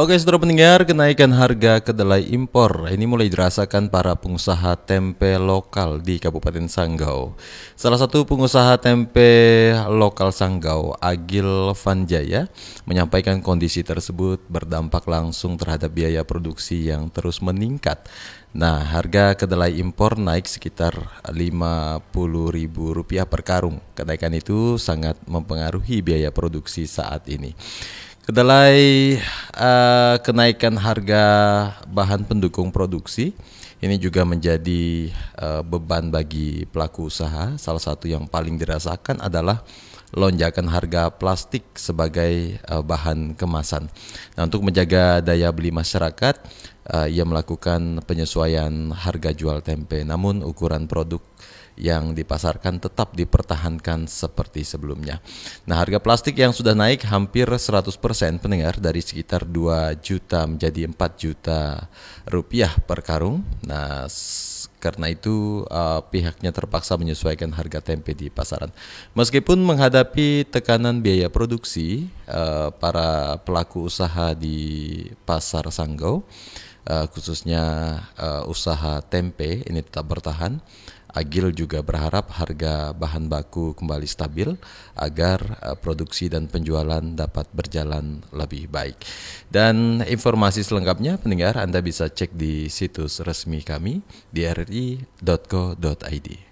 Oke, saudara pendengar, kenaikan harga kedelai impor ini mulai dirasakan para pengusaha tempe lokal di Kabupaten Sanggau. Salah satu pengusaha tempe lokal Sanggau, Agil Vanjaya, menyampaikan kondisi tersebut berdampak langsung terhadap biaya produksi yang terus meningkat. Nah, harga kedelai impor naik sekitar Rp50.000 per karung. Kenaikan itu sangat mempengaruhi biaya produksi saat ini. Kedelai kenaikan harga bahan pendukung produksi ini juga menjadi beban bagi pelaku usaha. Salah satu yang paling dirasakan adalah lonjakan harga plastik sebagai bahan kemasan. Nah, untuk menjaga daya beli masyarakat, ia melakukan penyesuaian harga jual tempe. Namun ukuran produk yang dipasarkan tetap dipertahankan seperti sebelumnya. Nah, harga plastik yang sudah naik hampir 100% pendengar, dari sekitar 2 juta menjadi 4 juta rupiah per karung. Nah, karena itu pihaknya terpaksa menyesuaikan harga tempe di pasaran. Meskipun menghadapi tekanan biaya produksi, para pelaku usaha di Pasar Sanggau, khususnya usaha tempe ini tetap bertahan. Agil juga berharap harga bahan baku kembali stabil agar produksi dan penjualan dapat berjalan lebih baik. Dan informasi selengkapnya pendengar Anda bisa cek di situs resmi kami di rri.co.id.